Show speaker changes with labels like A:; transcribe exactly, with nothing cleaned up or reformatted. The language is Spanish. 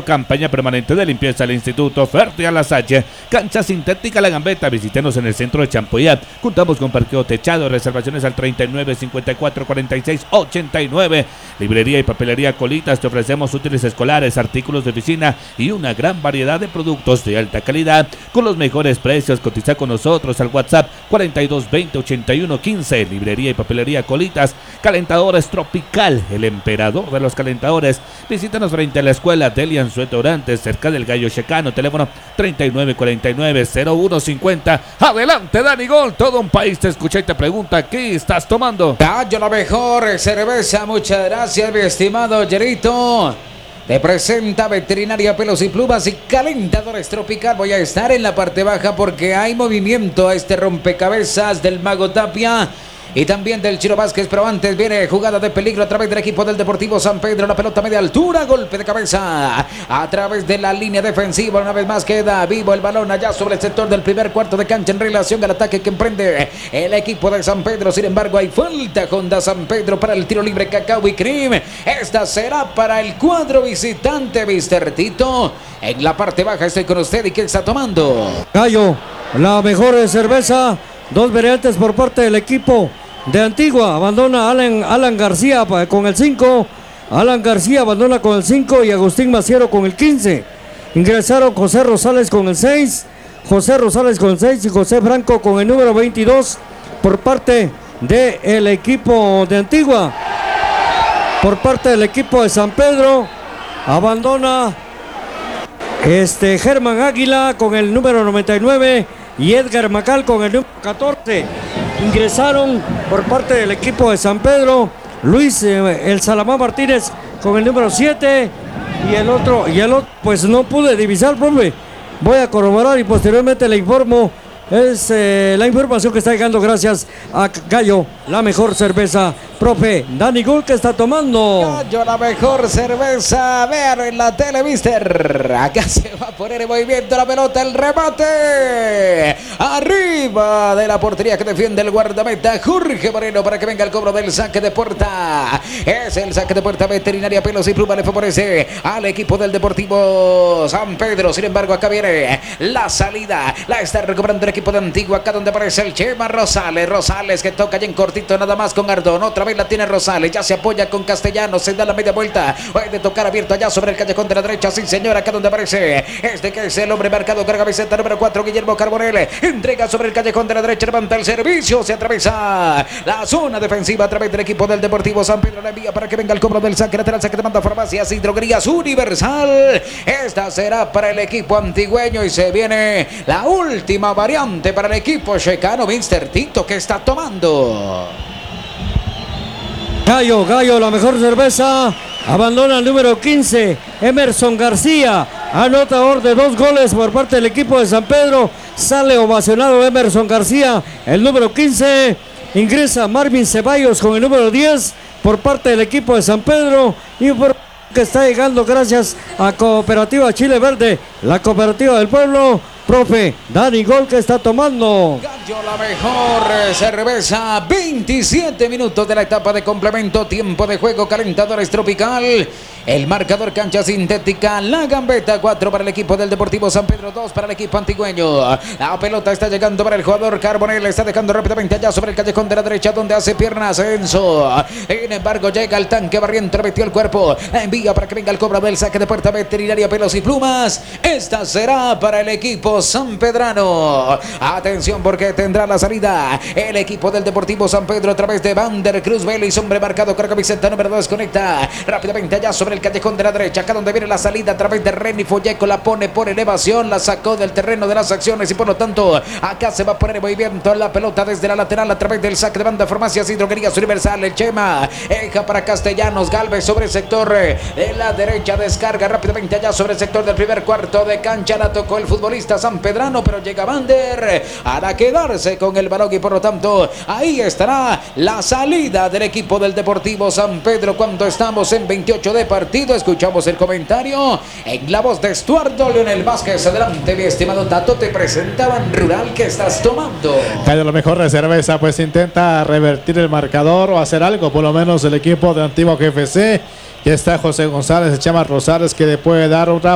A: campaña permanente de limpieza del Instituto Fértil Alasache. Cancha sintética La Gambeta. Visítenos en el centro de Champuyat. Contamos con parqueo techado. Reservaciones al treinta y nueve, cincuenta y cuatro, cuarenta y seis, ochenta y nueve. Librería y papelería Colitas. Te ofrecemos útiles escolares, artículos de oficina y una gran variedad de productos de alta calidad con los mejores precios. Cotiza con nosotros al WhatsApp cuarenta y dos, veinte, ochenta y uno, quince. Librería y papelería Colitas. Calentadores Tropical, el emperador de los calentadores. Visítanos frente a la escuela Delian Sueto Orantes, cerca del Gallo Checano. Teléfono treinta y nueve, cuarenta y nueve, cero uno cincuenta. Adelante, Dani Gol. Todo un país te escucha y te pregunta: ¿qué estás tomando?
B: Gallo, la mejor cerveza. Muchas gracias, mi estimado Yerito. Te presenta Veterinaria Pelos y Plumas y Calentadores Tropical. Voy a estar en la parte baja porque hay movimiento a este rompecabezas del Mago Tapia y también del Chiro Vázquez, pero antes viene jugada de peligro a través del equipo del Deportivo San Pedro. La pelota media altura, golpe de cabeza a través de la línea defensiva. Una vez más queda vivo el balón allá sobre el sector del primer cuarto de cancha en relación al ataque que emprende el equipo de San Pedro. Sin embargo, hay falta Honda San Pedro para el tiro libre Cacao y Cream. Esta será para el cuadro visitante, mister Tito. En la parte baja estoy con usted. ¿Y qué está tomando?
C: Gallo, la mejor cerveza. Dos variantes por parte del equipo de Antigua. Abandona Alan, Alan García con el cinco. Alan García abandona con el cinco y Agustín Maciero con el quince. Ingresaron José Rosales con el seis. José Rosales con el seis y José Franco con el número veintidós por parte del equipo de Antigua. Por parte del equipo de San Pedro abandona este Germán Águila con el número noventa y nueve. Y Edgar Macal con el número catorce. Ingresaron por parte del equipo de San Pedro Luis eh, el Salamán Martínez con el número siete. Y el otro, y el otro, pues no pude divisar, profe. Voy a corroborar y posteriormente le informo. Es eh, la información que está llegando gracias a Gallo, la mejor cerveza. Profe, Dani Gol, ¿qué está tomando?
B: Gallo, la mejor cerveza. Vean en la tele, mister. Acá se va a poner en movimiento la pelota, el remate. Arriba de la portería que defiende el guardameta Jorge Moreno para que venga el cobro del saque de puerta. Es el saque de puerta. Veterinaria Pelos y Plumas le favorece al equipo del Deportivo San Pedro. Sin embargo, acá viene la salida. La está recuperando el equipo de Antigua. Acá donde aparece el Chema Rosales. Rosales que toca ya en cortito nada más con Ardón. Otra vez la tiene Rosales. Ya se apoya con Castellanos. Se da la media vuelta. Puede tocar abierto allá sobre el callejón de la derecha. Sí, señor. Acá donde aparece este que es el hombre marcado con la camiseta número cuatro, Guillermo Carbonell. Entrega sobre el callejón de la derecha. Levanta el servicio. Se atraviesa la zona defensiva a través del equipo del Deportivo San Pedro. La envía para que venga el cobro del saque lateral. Saque de manda Farmacias y Droguerías Universal. Esta será para el equipo antigüeño y se viene la última variante para el equipo checano. mister Tito, ¿qué está tomando?
C: Gallo, Gallo, la mejor cerveza. Abandona el número quince, Emerson García, anotador de dos goles por parte del equipo de San Pedro. Sale ovacionado Emerson García, el número quince. Ingresa Marvin Ceballos con el número diez por parte del equipo de San Pedro. Y por que está llegando gracias a Cooperativa Chile Verde, la cooperativa del pueblo. Profe, Dani Gol, ¿qué está tomando?
B: Gallo, la mejor cerveza. veintisiete minutos de la etapa de complemento. Tiempo de juego. Calentadores Tropical. El marcador cancha sintética. La Gambeta cuatro para el equipo del Deportivo San Pedro, dos para el equipo antigüeño. La pelota está llegando para el jugador Carbonell. Está dejando rápidamente allá sobre el callejón de la derecha donde hace pierna ascenso. Sin embargo, llega el tanque barriento. Metió el cuerpo. La envía para que venga el cobro del saque de puerta. Veterinaria Pelos y Plumas. Esta será para el equipo San Pedrano. Atención porque tendrá la salida el equipo del Deportivo San Pedro a través de Vander Cruz Vélez, hombre marcado con la camiseta número dos. Conecta rápidamente allá sobre el callejón de la derecha, acá donde viene la salida a través de Renny Folleco. La pone por elevación, la sacó del terreno de las acciones y por lo tanto acá se va a poner en movimiento la pelota desde la lateral a través del saque de banda. Farmacias y Droguerías Universal. El Chema eja para Castellanos. Galvez sobre el sector de la derecha, descarga rápidamente allá sobre el sector del primer cuarto de cancha. La tocó el futbolista San Pedrano, pero llega Vander para quedarse con el balón y por lo tanto ahí estará la salida del equipo del Deportivo San Pedro cuando estamos en veintiocho de partido. Escuchamos el comentario en la voz de Estuardo Leonel Vázquez. Adelante, mi estimado Tato, te presentaban Rural. ¿Qué estás tomando?
D: Cayo, lo mejor de cerveza, pues intenta revertir el marcador o hacer algo, por lo menos el equipo de Antigua G F C. Ya está José González, se llama Rosales, que le puede dar otra